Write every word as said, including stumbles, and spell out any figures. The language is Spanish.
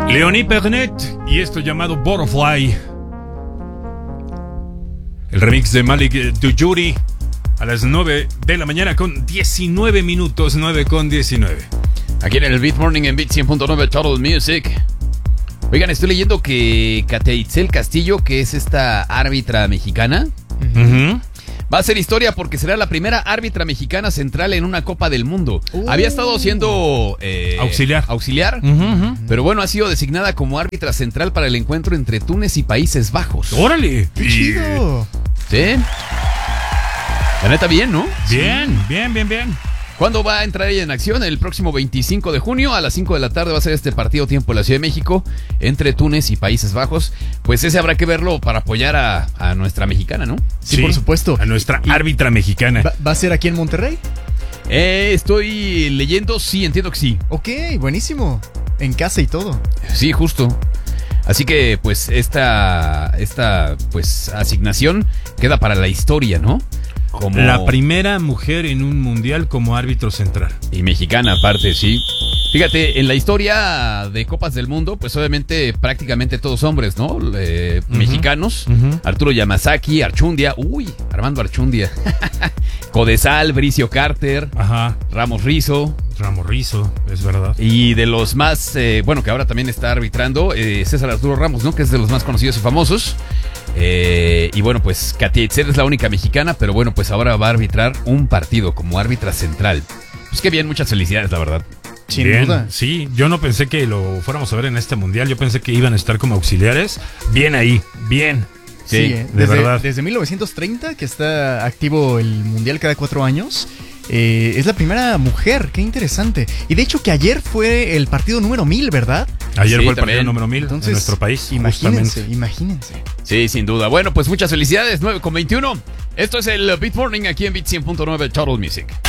Leonie Pernet y esto llamado Butterfly. El remix de Malik Dujuri a las nueve de la mañana con diecinueve minutos, nueve con diecinueve. Aquí en el Beat Morning en Beat cien punto nueve Total Music. Oigan, estoy leyendo que Katia Itzel Castillo, que es esta árbitra mexicana, Uh-huh. va a hacer historia porque será la primera árbitra mexicana central en una Copa del Mundo. Uh. Había estado siendo eh, Auxiliar. auxiliar, Uh-huh, uh-huh. pero bueno, ha sido designada como árbitra central para el encuentro entre Túnez y Países Bajos. ¡Órale! ¡Qué chido! ¿Sí? La neta, bien, ¿no? Bien, bien, bien, bien. ¿Cuándo va a entrar ella en acción? El próximo veinticinco de junio a las cinco de la tarde va a ser este partido tiempo en la Ciudad de México entre Túnez y Países Bajos. Pues ese habrá que verlo para apoyar a, a nuestra mexicana, ¿no? Sí, por supuesto. A nuestra Y- árbitra mexicana. ¿Va, va a ser aquí en Monterrey? Eh, estoy leyendo, sí, entiendo que sí. Ok, buenísimo. En casa y todo. Sí, justo. Así que pues esta, esta pues asignación queda para la historia, ¿no? Como... La primera mujer en un mundial como árbitro central. Y mexicana aparte, sí. Fíjate, en la historia de Copas del Mundo, pues obviamente prácticamente todos hombres, ¿no? Eh, Uh-huh. Mexicanos. Uh-huh. Arturo Yamazaki, Archundia, uy, Armando Archundia. Codesal, Bricio Carter, Ajá. Ramos Rizo. Ramos Rizo, es verdad. Y de los más, eh, bueno, que ahora también está arbitrando, eh, César Arturo Ramos, ¿no? Que es de los más conocidos y famosos. Eh, y bueno, pues Katia Itzel es la única mexicana, pero bueno, pues ahora va a arbitrar un partido como árbitra central. Pues qué bien, muchas felicidades, la verdad. Sin Bien, duda. sí, yo no pensé que lo fuéramos a ver en este mundial. Yo pensé que iban a estar como auxiliares. Bien ahí, bien. Sí, Sí, eh, de desde, verdad. desde mil novecientos treinta, que está activo el mundial cada cuatro años. Eh, es la primera mujer, qué interesante. Y de hecho que ayer fue el partido número mil, ¿verdad? Ayer Sí, fue el también. partido número mil Entonces, en nuestro país. Imagínense, justamente. imagínense. Sí, sin duda. Bueno, pues muchas felicidades, nueve con veintiuno. Esto es el Beat Morning aquí en Beat cien punto nueve Total Music.